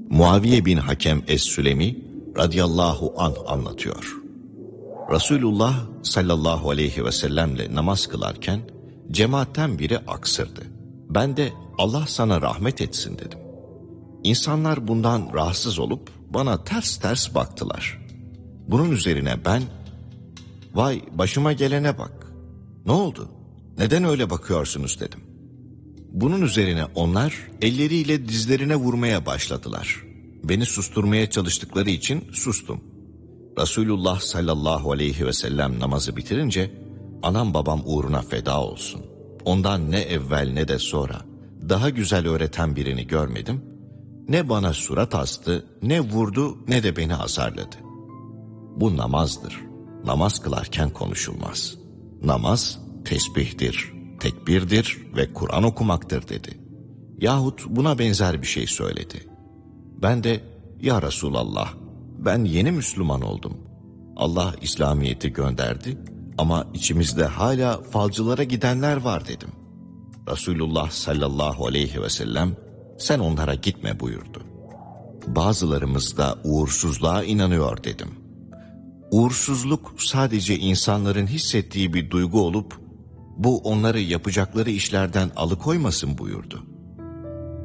Muaviye bin Hakem Es-Sülemi radıyallahu anh anlatıyor. Resulullah sallallahu aleyhi ve sellemle namaz kılarken cemaatten biri aksırdı. Ben de Allah sana rahmet etsin dedim. İnsanlar bundan rahatsız olup bana ters ters baktılar. Bunun üzerine ben, vay başıma gelene bak, ne oldu, neden öyle bakıyorsunuz dedim. Bunun üzerine onlar elleriyle dizlerine vurmaya başladılar. Beni susturmaya çalıştıkları için sustum. Resulullah sallallahu aleyhi ve sellem namazı bitirince, anam babam uğruna feda olsun, ondan ne evvel ne de sonra daha güzel öğreten birini görmedim. Ne bana surat astı, ne vurdu, ne de beni azarladı. Bu namazdır. Namaz kılarken konuşulmaz. Namaz tesbihtir, tekbirdir ve Kur'an okumaktır dedi. Yahut buna benzer bir şey söyledi. Ben de, ya Resulallah, ben yeni Müslüman oldum. Allah İslamiyet'i gönderdi ama içimizde hala falcılara gidenler var dedim. Resulullah sallallahu aleyhi ve sellem, sen onlara gitme buyurdu. Bazılarımız da uğursuzluğa inanıyor dedim. Uğursuzluk sadece insanların hissettiği bir duygu olup, bu onları yapacakları işlerden alıkoymasın buyurdu.